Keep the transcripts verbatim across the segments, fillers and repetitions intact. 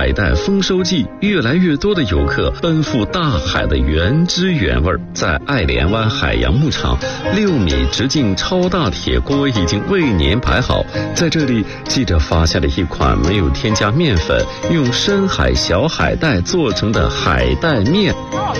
海带丰收季，越来越多的游客奔赴大海的原汁原味。在爱莲湾海洋牧场，六米直径超大铁锅已经为您摆好。在这里，记者发现了一款没有添加面粉，用深海小海带做成的海带面。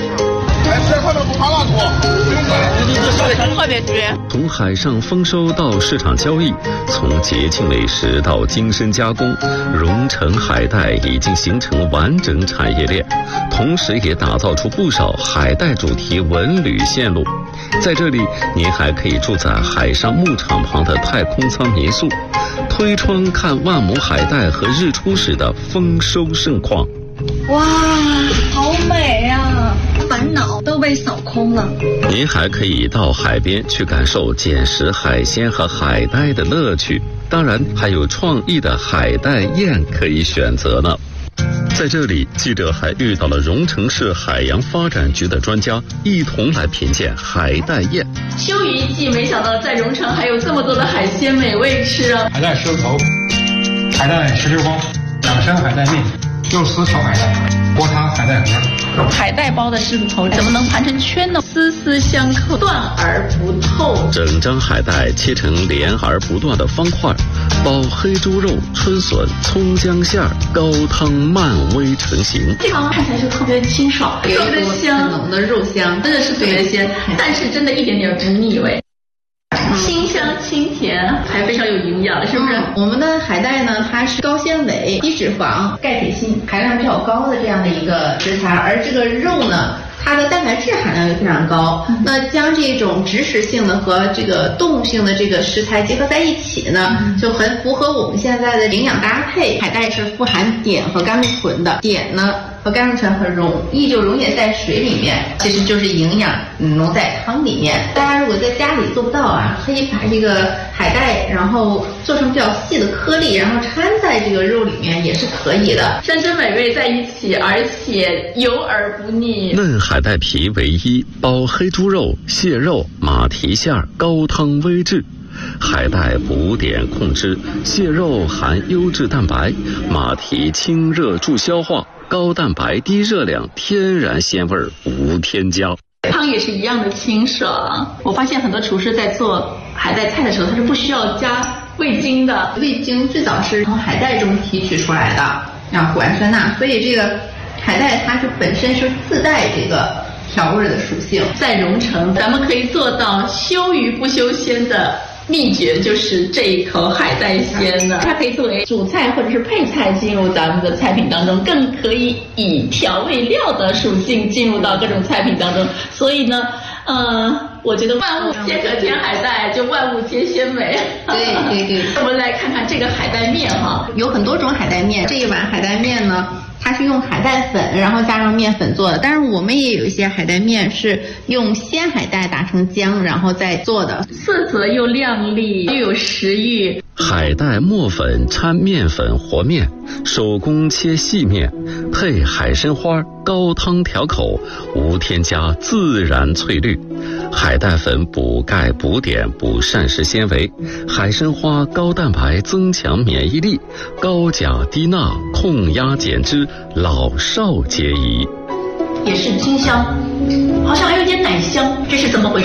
特别绝。 从海上丰收到市场交易，从节庆美食到精深加工，荣成海带已经形成完整产业链，同时也打造出不少海带主题文旅线路。在这里，您还可以住在海上牧场旁的太空舱民宿，推窗看万亩海带和日出时的丰收盛况。 哇，好美啊！烦恼都被扫空了。 您还可以到海边去感受捡拾海鲜和海带的乐趣，当然还有创意的海带宴可以选择呢。在这里，记者还遇到了荣成市海洋发展局的专家，一同来品鉴海带宴。 休渔季，没想到在荣成还有这么多的海鲜美味吃啊！ 海带狮子头、海带石榴包、养生海带面、肉丝炒海带、锅塌海带盒。 海带包的狮子头怎么能盘成圈呢？丝丝相扣，断而不透。 整张海带切成连而不断的方块，包黑猪肉、春笋、葱姜馅儿，高汤漫微成型。 这个看起来就特别清爽，特别香， 浓的肉香， 真的是特别鲜，但是真的一点点不腻味。清香清甜，还非常有营养，是不是？ 嗯、我们的海带呢，它是高纤维、低脂肪、钙铁性含量比较高的这样的一个食材，而这个肉呢，它的蛋白质含量也非常高。嗯、那将这种植食性的和这个动物性的这个食材结合在一起呢，嗯、就很符合我们现在的营养搭配。海带是富含碘和甘露醇的，碘呢和甘露醇很容易就溶解在水里面，其实就是营养溶在汤里面。大家如果在家里做不到啊，可以把这个海带然后做成比较细的颗粒，然后掺在这个肉里面也是可以的。 山珍美味在一起，而且油而不腻。 嫩海带皮为一，包黑猪肉、蟹肉、马蹄馅儿，高汤微制。海带补碘控脂，蟹肉含优质蛋白，马蹄清热助消化，高蛋白低热量，天然鲜味无添加。 汤也是一样的清爽。我发现很多厨师在做海带菜的时候，他是不需要加味精的。 味精最早是从海带中提取出来的，然后谷氨酸钠，所以这个海带它是本身是自带这个调味的属性。 在荣成，咱们可以做到修鱼不修鲜的秘诀就是这一口海带鲜呢，它可以作为主菜或者是配菜进入咱们的菜品当中，更可以以调味料的属性进入到各种菜品当中。所以呢，呃，我觉得万物皆可添海带，就万物皆鲜美。 对对对， 我们来看看这个海带面哈， 有很多种海带面。这一碗海带面呢，它是用海带粉然后加上面粉做的，但是我们也有一些海带面是用鲜海带打成浆然后再做的， 色泽又亮丽又有食欲。 海带磨粉掺面粉和面，手工切细面，配海参花，高汤调口，无添加，自然翠绿。海带粉补钙补碘补膳食纤维，海参花高蛋白增强免疫力，高钾低钠控压减脂，老少皆宜。 也是清香，好像还有点奶香，这是怎么回事？